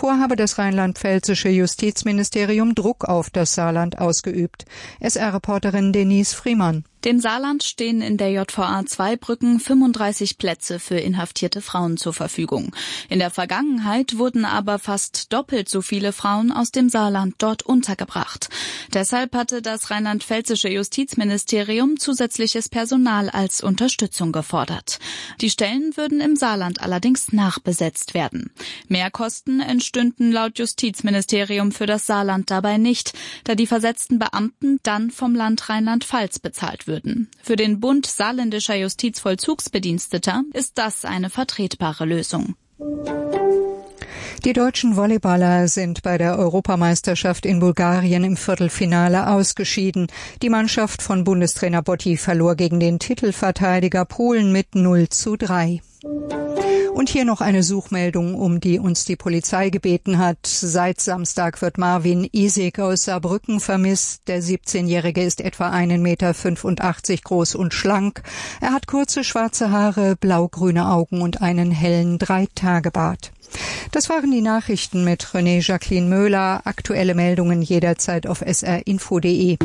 Zuvor habe das rheinland-pfälzische Justizministerium Druck auf das Saarland ausgeübt. SR-Reporterin Denise Friemann. Dem Saarland stehen in der JVA Zweibrücken 35 Plätze für inhaftierte Frauen zur Verfügung. In der Vergangenheit wurden aber fast doppelt so viele Frauen aus dem Saarland dort untergebracht. Deshalb hatte das rheinland-pfälzische Justizministerium zusätzliches Personal als Unterstützung gefordert. Die Stellen würden im Saarland allerdings nachbesetzt werden. Mehrkosten entstünden laut Justizministerium für das Saarland dabei nicht, da die versetzten Beamten dann vom Land Rheinland-Pfalz bezahlt würden. Für den Bund saarländischer Justizvollzugsbediensteter ist das eine vertretbare Lösung. Die deutschen Volleyballer sind bei der Europameisterschaft in Bulgarien im Viertelfinale ausgeschieden. Die Mannschaft von Bundestrainer Botti verlor gegen den Titelverteidiger Polen mit 0:3. Und hier noch eine Suchmeldung, um die uns die Polizei gebeten hat. Seit Samstag wird Marvin Isig aus Saarbrücken vermisst. Der 17-Jährige ist etwa 1,85 Meter groß und schlank. Er hat kurze schwarze Haare, blaugrüne Augen und einen hellen 3-Tage-Bart. Das waren die Nachrichten mit René Jacqueline Möhler. Aktuelle Meldungen jederzeit auf srinfo.de.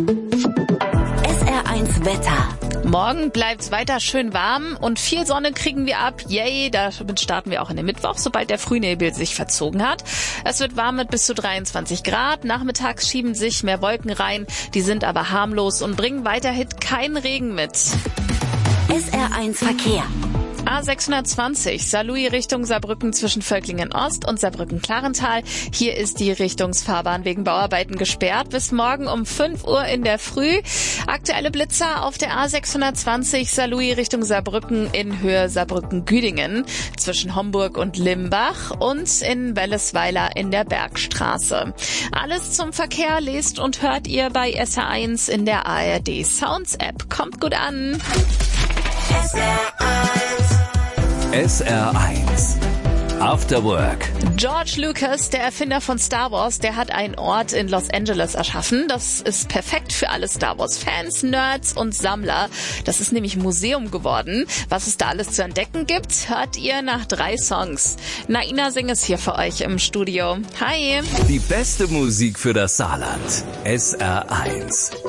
SR1 Wetter. Morgen bleibt's weiter schön warm und viel Sonne kriegen wir ab. Yay, damit starten wir auch in den Mittwoch, sobald der Frühnebel sich verzogen hat. Es wird warm mit bis zu 23 Grad. Nachmittags schieben sich mehr Wolken rein. Die sind aber harmlos und bringen weiterhin keinen Regen mit. SR1 Verkehr. A620, Saarlouis Richtung Saarbrücken zwischen Völklingen Ost und Saarbrücken-Klarental. Hier ist die Richtungsfahrbahn wegen Bauarbeiten gesperrt bis morgen um 5 Uhr in der Früh. Aktuelle Blitzer auf der A620, Saarlouis Richtung Saarbrücken in Höhe Saarbrücken-Güdingen zwischen Homburg und Limbach und in Wellesweiler in der Bergstraße. Alles zum Verkehr lest und hört ihr bei SR1 in der ARD Sounds App. Kommt gut an! SR1 After Work. George Lucas, der Erfinder von Star Wars, der hat einen Ort in Los Angeles erschaffen. Das ist perfekt für alle Star Wars-Fans, Nerds und Sammler. Das ist nämlich ein Museum geworden. Was es da alles zu entdecken gibt, hört ihr nach 3 Songs. Naina singt es hier für euch im Studio. Hi! Die beste Musik für das Saarland. SR1.